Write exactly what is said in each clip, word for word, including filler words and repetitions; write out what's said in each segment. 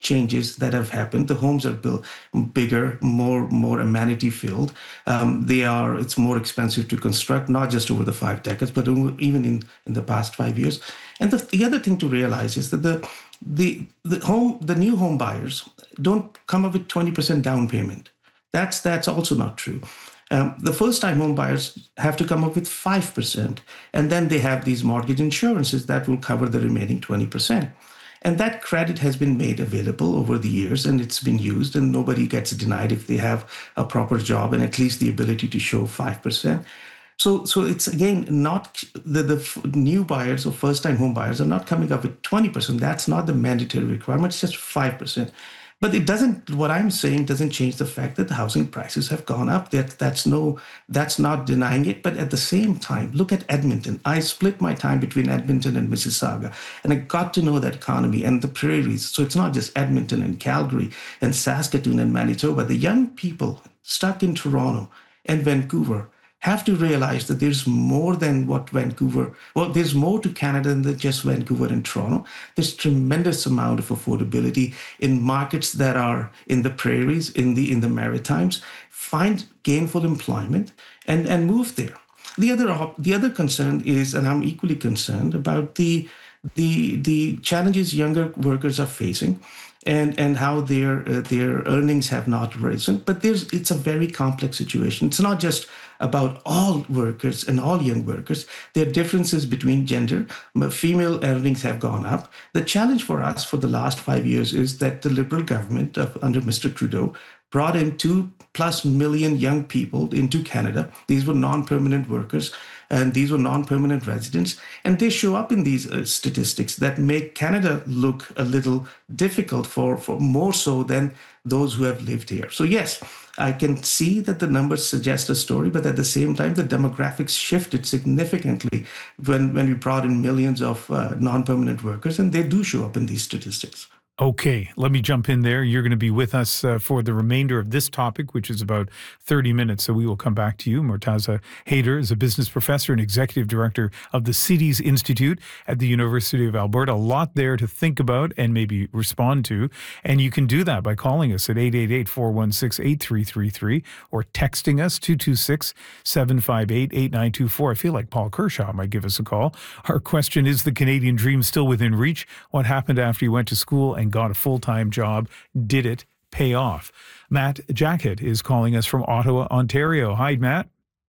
changes that have happened. The homes are built bigger, more more amenity filled. Um, they are. It's more expensive to construct, not just over the five decades, but even in in the past five years. And the, the other thing to realize is that the the the home the new home buyers don't come up with twenty percent down payment. That's that's also not true. Um, the first-time home buyers have to come up with five percent, and then they have these mortgage insurances that will cover the remaining twenty percent. And that credit has been made available over the years, and it's been used, and nobody gets denied if they have a proper job and at least the ability to show five percent. So, so it's again not the, the new buyers or first-time home buyers are not coming up with twenty percent. That's not the mandatory requirement. It's just five percent. But it doesn't. What I'm saying doesn't change the fact that the housing prices have gone up. That that's no. That's not denying it. But at the same time, look at Edmonton. I split my time between Edmonton and Mississauga, and I got to know that economy and the prairies. So it's not just Edmonton and Calgary and Saskatoon and Manitoba. The young people stuck in Toronto and Vancouver have to realize that there's more than what Vancouver, well, there's more to Canada than just Vancouver and Toronto. There's tremendous amount of affordability in markets that are in the prairies, in the in the Maritimes. Find gainful employment and, and move there. The other the other concern is, and I'm equally concerned about the the the challenges younger workers are facing, and and how their uh, their earnings have not risen. But there's it's a very complex situation. It's not just about all workers and all young workers. There are differences between gender. Female earnings have gone up. The challenge for us for the last five years is that the Liberal government of, under Mister Trudeau brought in two plus million young people into Canada. These were non-permanent workers, and these were non-permanent residents, and they show up in these uh, statistics that make Canada look a little difficult for, for more so than those who have lived here. So yes, I can see that the numbers suggest a story, but at the same time, the demographics shifted significantly when, when we brought in millions of uh, non-permanent workers, and they do show up in these statistics. Okay, let me jump in there. You're going to be with us uh, for the remainder of this topic, which is about thirty minutes, so we will come back to you. Murtaza Haider is a business professor and executive director of the Cities Institute at the University of Alberta. A lot there to think about and maybe respond to, and you can do that by calling us at eight eight eight, four one six, eight three three three or texting us two two six, seven five eight, eight nine two four. I feel like Paul Kershaw might give us a call. Our question is, the Canadian dream still within reach? What happened after you went to school and got a full-time job? Did it pay off? Matt Jacket is calling us from Ottawa, Ontario. Hi, Matt.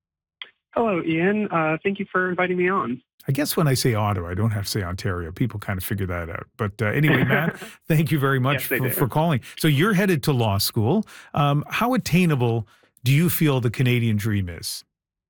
Hello, Ian. Uh, thank you for inviting me on. I guess when I say Ottawa, I don't have to say Ontario. People kind of figure that out. But uh, anyway, Matt, thank you very much yes, for, for calling. So you're headed to law school. Um, how attainable do you feel the Canadian dream is?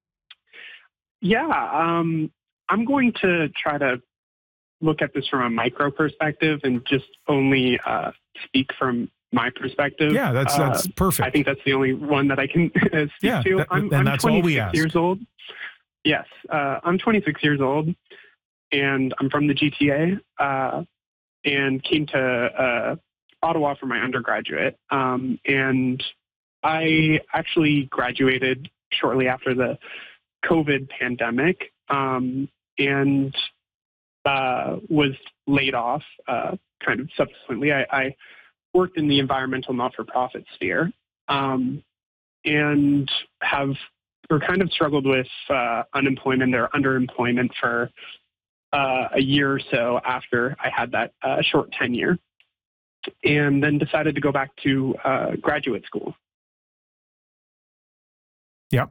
Yeah, um, I'm going to try to look at this from a micro perspective and just only uh, speak from my perspective. Yeah, that's that's uh, perfect. I think that's the only one that I can speak yeah, to. That, I'm, and I'm that's all we ask. years old. Yes, uh, I'm twenty-six years old, and I'm from the G T A, uh, and came to uh, Ottawa for my undergraduate. Um, and I actually graduated shortly after the COVID pandemic, um, and uh, was laid off uh, kind of subsequently. I, I worked in the environmental not-for-profit sphere, um, and have or kind of struggled with uh, unemployment or underemployment for uh, a year or so after I had that uh, short tenure, and then decided to go back to uh, graduate school. Yeah.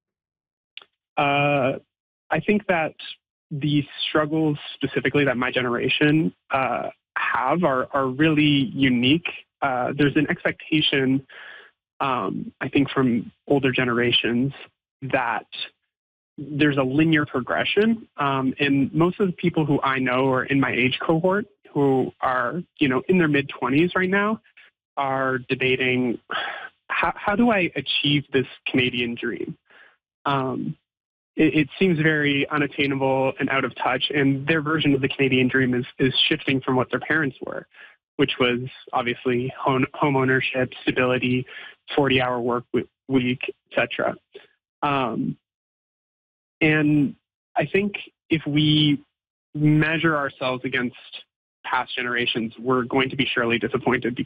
Uh, I think that the struggles specifically that my generation uh, have are, are really unique. Uh, there's an expectation, um, I think, from older generations that there's a linear progression. Um, and most of the people who I know are in my age cohort who are, you know, in their mid twenties right now are debating, how, how do I achieve this Canadian dream? Um, it, it seems very unattainable and out of touch, and their version of the Canadian dream is, is shifting from what their parents were, which was obviously home, home ownership, stability, forty-hour work week, et cetera. Um, and I think if we measure ourselves against past generations, we're going to be surely disappointed, because